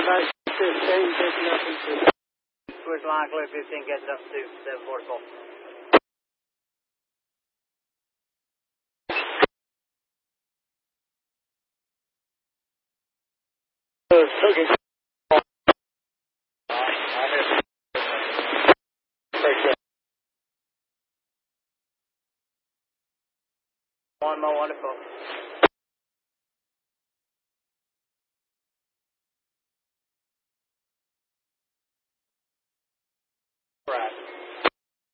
15 getting up into... Towards line clear 15 gets up to 744. Okay. One more wonderful.